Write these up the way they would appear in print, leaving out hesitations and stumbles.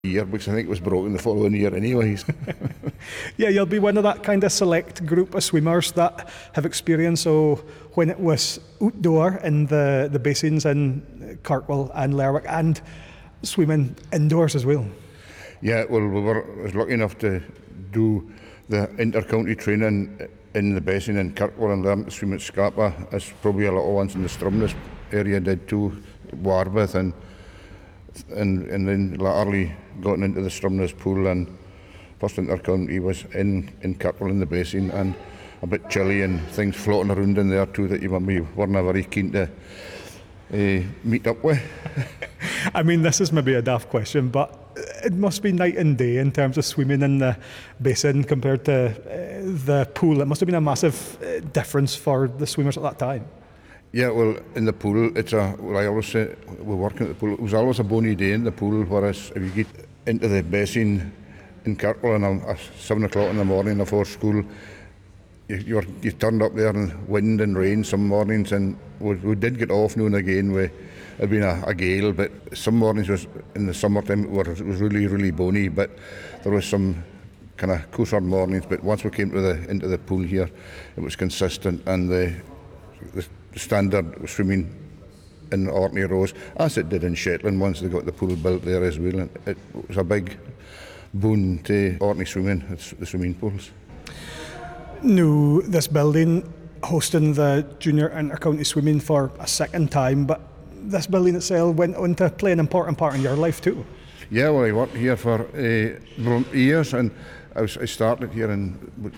year, because I think it was broken the following year anyways. Yeah, you'll be one of that kind of select group of swimmers that have experience of when it was outdoor in the basins in Kirkwall and Lerwick, and swimming indoors as well. Yeah, well, I was lucky enough to do the inter-county training in the basin in Kirkwall and learn to swim at Scapa, as probably a lot of ones in the Stromness area did too, Warbeth, and then latterly gotten into the Stromness pool, and first inter-county was in Kirkwall in the basin, and a bit chilly and things floating around in there too that you maybe weren't very keen to meet up with. I mean, this is maybe a daft question, but it must be night and day in terms of swimming in the basin compared to the pool. It must have been a massive difference for the swimmers at that time. Yeah, well, in the pool, I always say, we're working at the pool, it was always a bonny day in the pool, whereas if you get into the basin in Kirkwall at 7 o'clock in the morning before school, you turned up there in wind and rain some mornings, and we did get off now and again. It'd been a gale, but some mornings in the summertime it was really, really bonny, but there was some kind of cooler mornings. But once we came into the pool here, it was consistent, and the standard swimming in Orkney rose, as it did in Shetland once they got the pool built there as well. And it was a big boon to Orkney swimming, the swimming pools. Now, this building hosting the junior inter-county swimming for a second time, but this building itself went on to play an important part in your life too. Yeah, well, I worked here for years, and I started here in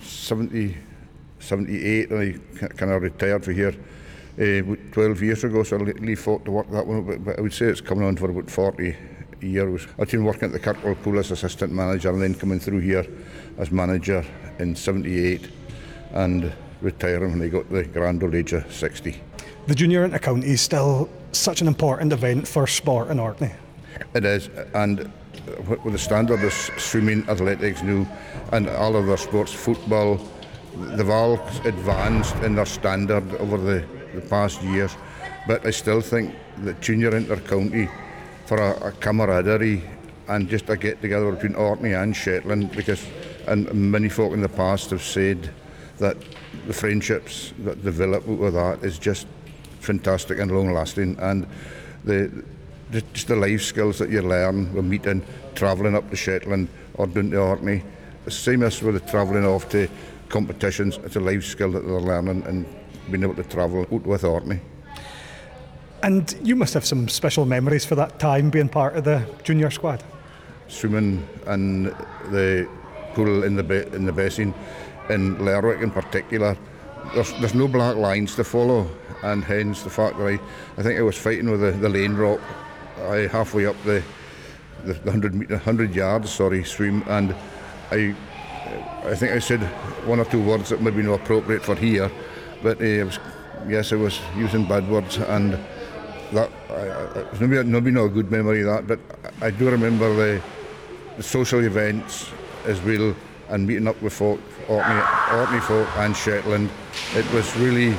78, and I kind of retired for here 12 years ago, so I fought to work that one, but I would say it's coming on for about 40 years. I've been working at the Kirkwall Pool as assistant manager, and then coming through here as manager in 78, and retiring when I got the grand old age of 60. The junior inter-county is still such an important event for sport in Orkney. It is, and with the standard of swimming, athletics now, and all of their sports, football, they've all advanced in their standard over the past years. But I still think that junior inter-county, for a camaraderie and just a get-together between Orkney and Shetland, and many folk in the past have said that the friendships that develop out of that is just fantastic and long-lasting, and just the life skills that you learn with meeting, travelling up to Shetland or down to Orkney. The same as with the travelling off to competitions, it's a life skill that they're learning, and being able to travel out with Orkney. And you must have some special memories for that time being part of the junior squad. Swimming in the pool in the basin in Lerwick in particular, there's no black lines to follow, and hence the fact that I think I was fighting with the lane rock halfway up the 100 yards swim, and I think I said one or two words that maybe not appropriate for here, but I was using bad words, and that it's maybe not a good memory of that, but I do remember the social events as well, and meeting up with folk, Orkney folk and Shetland. It was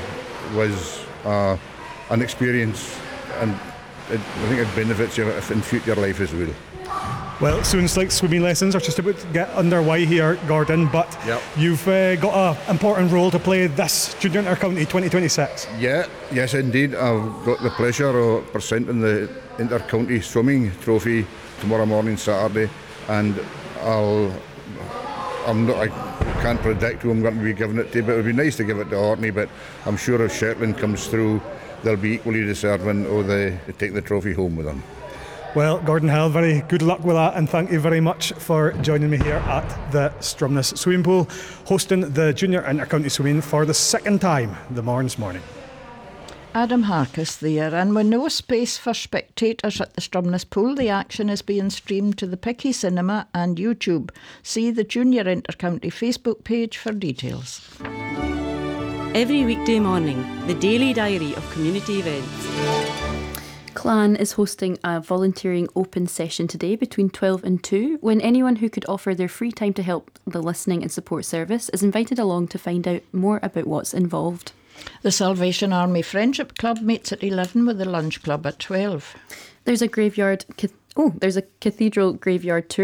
an experience, and I think it benefits you in future life as well. Well, it sounds like swimming lessons are just about to get underway here, Gordon, but yep. You've got an important role to play this Junior Inter-County 2026. Yes indeed. I've got the pleasure of presenting the Inter-County Swimming Trophy tomorrow morning, Saturday, and I can't predict who I'm going to be giving it to, but it would be nice to give it to Orkney, but I'm sure if Shetland comes through, they'll be equally deserving or they take the trophy home with them. Well, Gordon Hill, very good luck with that, and thank you very much for joining me here at the Stromness Swimming Pool, hosting the Junior Inter-County Swimming for the second time the morning. Adam Harkis there, and with no space for spectators at the Stromness Pool, the action is being streamed to the Picky Cinema and YouTube. See the Junior Inter-County Facebook page for details. Every weekday morning, the daily diary of community events. Clan is hosting a volunteering open session today between 12 and 2, when anyone who could offer their free time to help the listening and support service is invited along to find out more about what's involved. The Salvation Army Friendship Club meets at 11 with the Lunch Club at 12. There's a graveyard Oh, there's a cathedral graveyard tour